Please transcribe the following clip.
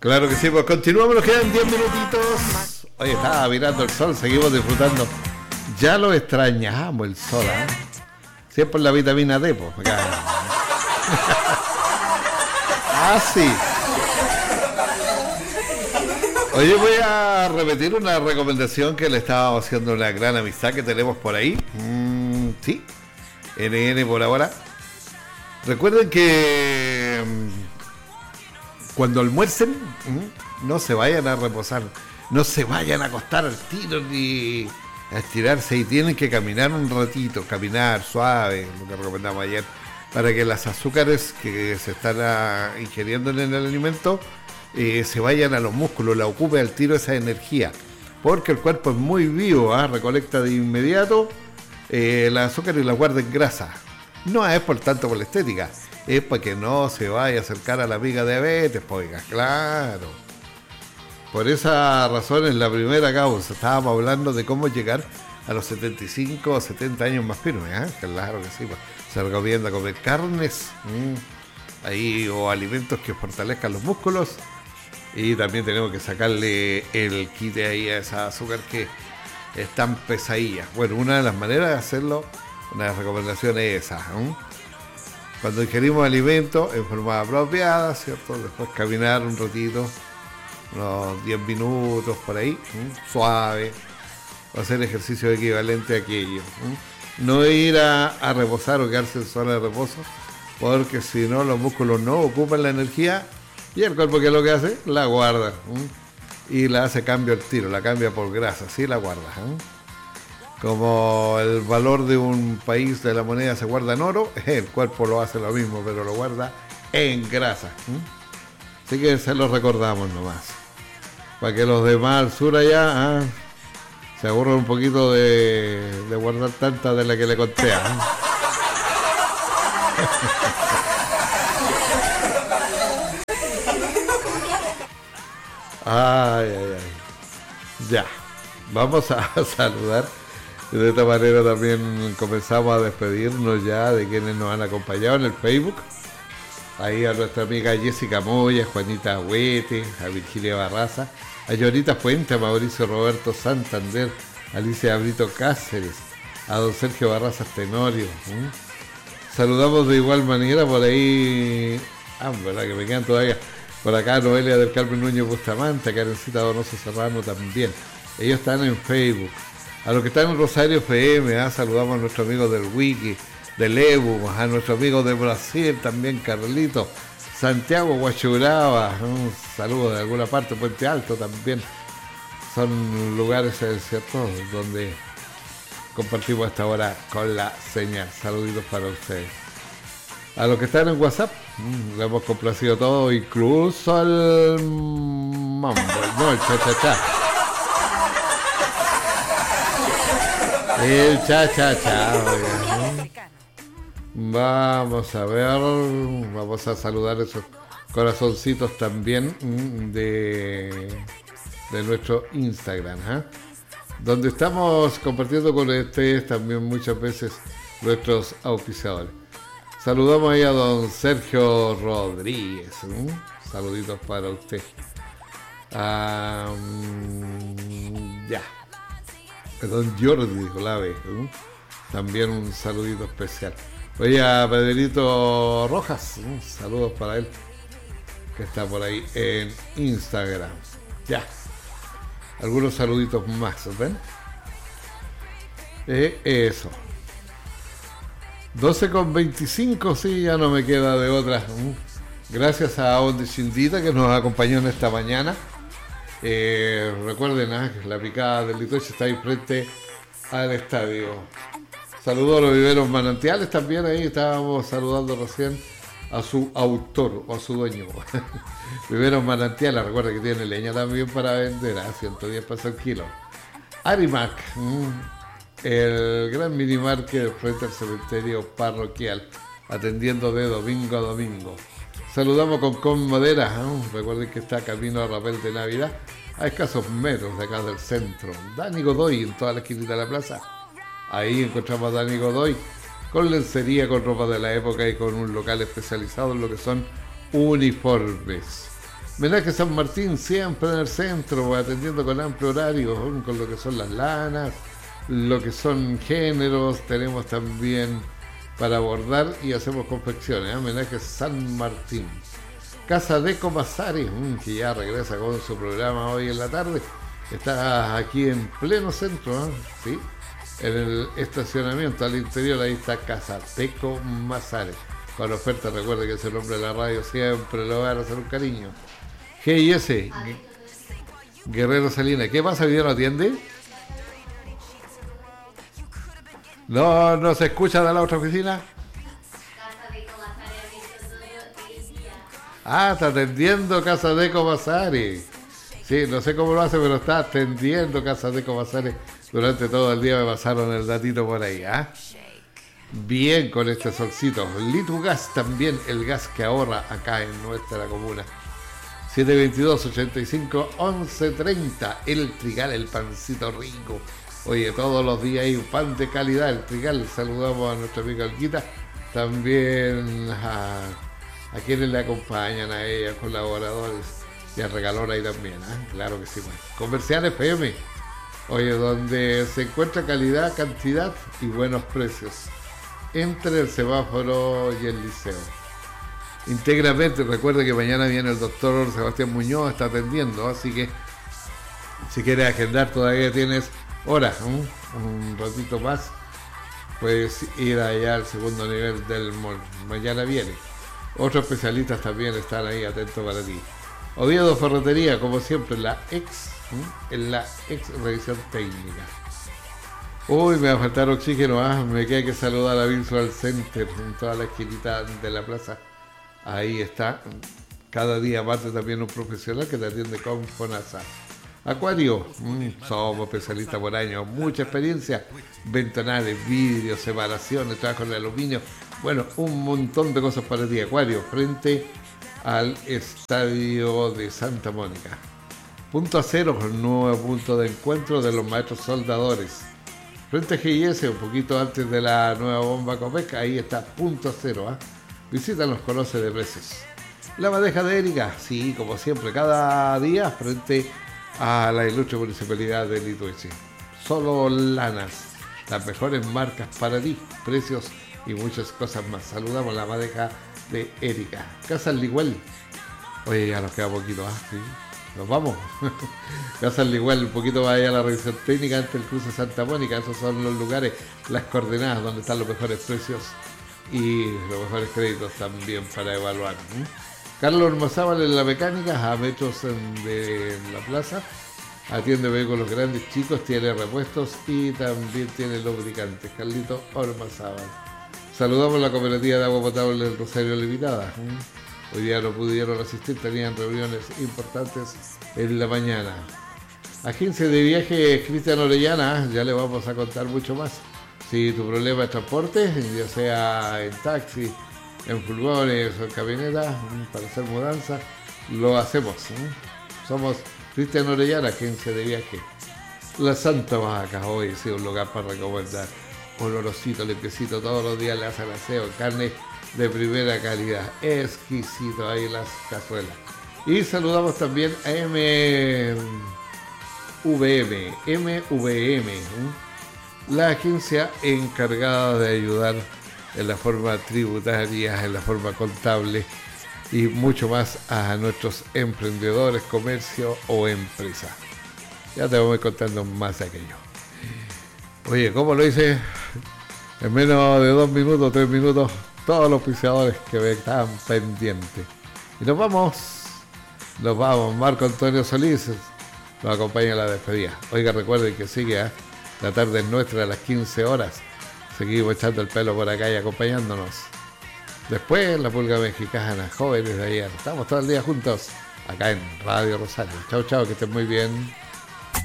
Claro que sí, pues continuamos, nos quedan 10 minutitos. Oye, estaba mirando el sol, seguimos disfrutando. Ya lo extrañamos el sol, ¿eh? Siempre la vitamina D, pues. Ah, sí. Oye, voy a repetir una recomendación que le estábamos haciendo a una gran amistad que tenemos por ahí. Sí, NN por ahora. Recuerden que cuando almuercen, no se vayan a reposar, no se vayan a acostar al tiro ni a estirarse, y tienen que caminar un ratito, caminar suave, lo que recomendamos ayer, para que las azúcares que se están ingiriendo en el alimento se vayan a los músculos, la ocupe al tiro esa energía, porque el cuerpo es muy vivo, recolecta de inmediato la azúcar y la guarda en grasa. No es por tanto por la estética, es para que no se vaya a acercar a la amiga diabetes, pues, claro. Por esa razón es la primera causa. Estábamos hablando de cómo llegar a los 75 o 70 años más firmes, claro que sí, pues. Se recomienda comer carnes ahí, o alimentos que fortalezcan los músculos, y también tenemos que sacarle el quite ahí a esa azúcar que es tan pesadilla. Bueno, una de las maneras de hacerlo, una recomendación es esa, cuando ingerimos alimentos en forma apropiada, ¿cierto? Después caminar un ratito, unos 10 minutos por ahí, suave, o hacer ejercicio equivalente a aquello. No ir a reposar o quedarse en zona de reposo, porque si no los músculos no ocupan la energía, y el cuerpo, ¿qué es lo que hace? La guarda, y la hace cambio al tiro, la cambia por grasa, sí la guarda. Como el valor de un país de la moneda se guarda en oro, el cuerpo lo hace lo mismo, pero lo guarda en grasa. Así que se lo recordamos nomás, para que los demás al sur allá se aburran un poquito de guardar tanta de la que le conté. Ay. Ya, vamos a saludar. De esta manera también comenzamos a despedirnos ya de quienes nos han acompañado en el Facebook. Ahí a nuestra amiga Jessica Moya, Juanita Huete, a Virginia Barraza, a Llorita Fuente, a Mauricio Roberto Santander, a Alicia Brito Cáceres, a don Sergio Barraza Tenorio. Saludamos de igual manera por ahí, verdad que me quedan todavía por acá, Noelia del Carmen Núñez Bustamante, a Karencita Donoso Serrano también. Ellos están en Facebook. A los que están en Rosario FM, saludamos a nuestros amigos del Wiki, del Ebu, a nuestros amigos de Brasil también, Carlito, Santiago Huachuraba, un saludo de alguna parte, Puente Alto también. Son lugares, ¿cierto?, donde compartimos esta hora con la señal. Saluditos para ustedes. A los que están en WhatsApp, le hemos complacido todo, incluso al mambo, no, el cha-cha-cha. El cha-cha-cha, vamos a ver, vamos a saludar esos corazoncitos también de nuestro Instagram, donde estamos compartiendo con ustedes también muchas veces nuestros auspiciadores. Saludamos ahí a don Sergio Rodríguez, saluditos para usted. Ya. Don Jordi Olave, también un saludito especial. Oye, a Pedrito Rojas, saludos para él, que está por ahí en Instagram. Ya, algunos saluditos más, ¿ven? Eso. 12:25, sí, ya no me queda de otra. Gracias a Onde Chindita, que nos acompañó en esta mañana. Recuerden, la picada del Litoche está ahí frente al estadio. Saludos a los viveros manantiales también, ahí estábamos saludando recién a su autor o a su dueño. Viveros manantiales, recuerden que tiene leña también para vender, 110 pesos el kilo. Arimac, el gran minimarket frente al cementerio parroquial, atendiendo de domingo a domingo. Saludamos con Madera, recuerden que está camino a Rapel de Navidad, a escasos metros de acá del centro. Dani Godoy, en toda la esquinita de la plaza. Ahí encontramos a Dani Godoy, con lencería, con ropa de la época y con un local especializado en lo que son uniformes. Menaje San Martín, siempre en el centro, atendiendo con amplio horario, con lo que son las lanas, lo que son géneros, tenemos también para bordar y hacemos confecciones. Menaje San Martín. Casa de Comasares, que ya regresa con su programa hoy en la tarde. Está aquí en pleno centro, ¿sí? En el estacionamiento al interior, ahí está Casa de Comasares. Con oferta, recuerde que es el nombre de la radio, siempre lo van a hacer un cariño. G&S, Guerrero Salinas. ¿Qué pasa, que no atiende? No se escucha de la otra oficina. Está atendiendo Casa de Comasares. Sí, no sé cómo lo hace, pero está atendiendo Casa de Comasares. Durante todo el día me pasaron el datito por ahí, Bien con este solcito. Litugas también, el gas que ahorra acá en nuestra comuna. 722-85-1130. El Trigal, el pancito rico. Oye, todos los días hay un pan de calidad, el Trigal. Saludamos a nuestra amiga Olguita. También a quienes le acompañan, a ella, colaboradores. Y a Regalón ahí también, claro que sí. Pues. Comercial FM. Oye, donde se encuentra calidad, cantidad y buenos precios. Entre el semáforo y el liceo. Íntegramente, recuerde que mañana viene el doctor Sebastián Muñoz, está atendiendo, así que si quieres agendar todavía tienes hora, un ratito más, puedes ir allá al segundo nivel del mall. Mañana viene. Otros especialistas también están ahí atentos para ti. Oviedo Ferretería, como siempre, en la ex revisión técnica. Uy, me va a faltar oxígeno, me queda que saludar a Visual Center en toda la esquinita de la plaza. Ahí está, cada día aparte también un profesional que te atiende con FONASA. Acuario, somos especialistas por años, mucha experiencia, ventanales, vidrios, separaciones, trabajo en aluminio, bueno, un montón de cosas para ti. Acuario, frente al Estadio de Santa Mónica. Punto Acero, el nuevo punto de encuentro de los maestros soldadores. Frente a G&S, un poquito antes de la nueva bomba Copec, ahí está Punto Acero, Visítanos, conoce de precios. La Madeja de Erika, sí, como siempre, cada día frente a la ilustre municipalidad de Litueche. Solo lanas, las mejores marcas para ti, precios y muchas cosas más. Saludamos a La Madeja de Erika. Casa Liguel. Oye, ya nos queda poquito, sí. Nos vamos. Casa Liguel, un poquito más allá a la revisión técnica antes del cruce Santa Mónica. Esos son los lugares, las coordenadas donde están los mejores precios y los mejores créditos también para evaluar. Carlos Ormazábal en la mecánica, a metros de la plaza. Atiende vehículos grandes, chicos, tiene repuestos y también tiene lubricantes. Carlito Ormazábal. Saludamos a la cooperativa de agua potable del Rosario Limitada. Hoy día no pudieron asistir, tenían reuniones importantes en la mañana. Agencia de viajes Cristian Orellana, ya le vamos a contar mucho más. Si tu problema es transporte, ya sea en taxi, en furgones o en camionetas, para hacer mudanza, lo hacemos. Somos Cristian Orellana, agencia de viaje. La Santa Vaca, hoy sí, un lugar para recomendar. Olorosito, limpiecito, todos los días le hacen aseo, carne de primera calidad, exquisito ahí las cazuelas. Y saludamos también a MVM, la agencia encargada de ayudar en la forma tributaria, en la forma contable y mucho más a nuestros emprendedores, comercio o empresa. Ya te voy contando más de aquello. Oye, ¿cómo lo hice? En menos de 2 minutos, 3 minutos, todos los auspiciadores que me estaban pendientes. Y nos vamos, Marco Antonio Solís nos acompaña a la despedida. Oiga, recuerden que sigue la tarde nuestra a las 15 horas. Seguimos echando el pelo por acá y acompañándonos. Después la Pulga Mexicana, jóvenes de ayer. Estamos todo el día juntos acá en Radio Rosario. Chao, chao, que estén muy bien.